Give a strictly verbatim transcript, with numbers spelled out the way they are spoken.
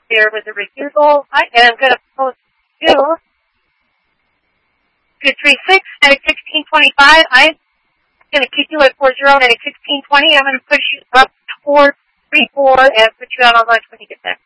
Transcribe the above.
there with the refusal. I am going to post you. two three six, nine sixteen twenty-five. I'm going to keep you at four zero, nine sixteen twenty. I'm going to push you up to four three four and put you out on lunch when you get back.